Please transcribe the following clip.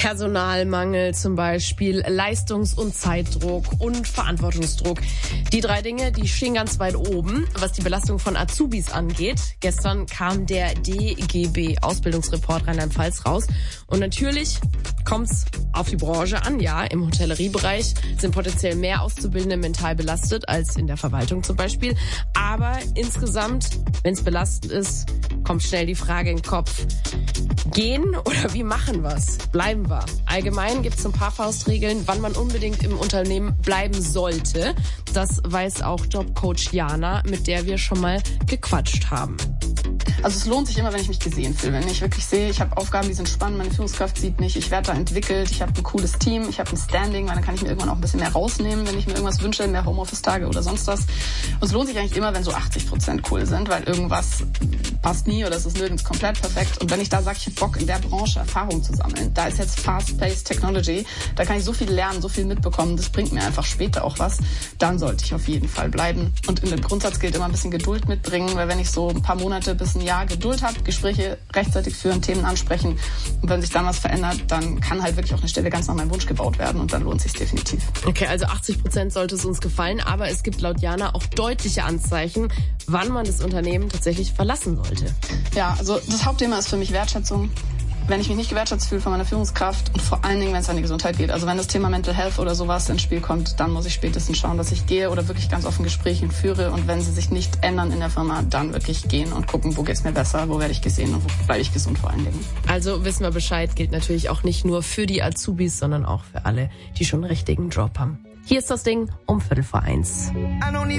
Personalmangel zum Beispiel, Leistungs- und Zeitdruck und Verantwortungsdruck. Die 3 Dinge, die stehen ganz weit oben, was die Belastung von Azubis angeht. Gestern kam der DGB-Ausbildungsreport Rheinland-Pfalz raus. Und natürlich kommt's auf die Branche an. Ja, im Hotelleriebereich sind potenziell mehr Auszubildende mental belastet als in der Verwaltung zum Beispiel. Aber insgesamt, wenn es belastend ist, kommt schnell die Frage in den Kopf. Gehen oder wie machen wir's? Bleiben wir? Allgemein gibt's ein paar Faustregeln, wann man unbedingt im Unternehmen bleiben sollte. Das weiß auch Jobcoach Jana, mit der wir schon mal gequatscht haben. Also es lohnt sich immer, wenn ich mich gesehen fühle. Wenn ich wirklich sehe, ich habe Aufgaben, die sind spannend, meine Führungskraft sieht mich, ich werde da entwickelt, ich habe ein cooles Team, ich habe ein Standing, weil dann kann ich mir irgendwann auch ein bisschen mehr rausnehmen, wenn ich mir irgendwas wünsche, mehr Homeoffice-Tage oder sonst was. Und es lohnt sich eigentlich immer, wenn so 80% cool sind, weil irgendwas passt nie oder es ist nirgends komplett perfekt. Und wenn ich da sage, ich habe Bock, in der Branche Erfahrung zu sammeln, da ist jetzt Fast-Paced Technology, da kann ich so viel lernen, so viel mitbekommen, das bringt mir einfach später auch was, dann sollte ich auf jeden Fall bleiben. Und in dem Grundsatz gilt immer ein bisschen Geduld mitbringen, weil wenn ich so ein paar Monate bis ein Jahr Geduld habe, Gespräche rechtzeitig führen, Themen ansprechen und wenn sich dann was verändert, dann kann halt wirklich auch eine Stelle ganz nach meinem Wunsch gebaut werden und dann lohnt sich definitiv. Okay, also 80% sollte es uns gefallen, aber es gibt laut Jana auch deutliche Anzeichen, wann man das Unternehmen tatsächlich verlassen sollte. Ja, also das Hauptthema ist für mich Wertschätzung. Wenn ich mich nicht gewertschätzt fühle von meiner Führungskraft und vor allen Dingen, wenn es an die Gesundheit geht. Also wenn das Thema Mental Health oder sowas ins Spiel kommt, dann muss ich spätestens schauen, dass ich gehe oder wirklich ganz offen Gespräche führe. Und wenn sie sich nicht ändern in der Firma, dann wirklich gehen und gucken, wo geht's mir besser, wo werde ich gesehen und wo bleibe ich gesund vor allen Dingen. Also wissen wir Bescheid, gilt natürlich auch nicht nur für die Azubis, sondern auch für alle, die schon einen richtigen Job haben. Hier ist das Ding um 1:15.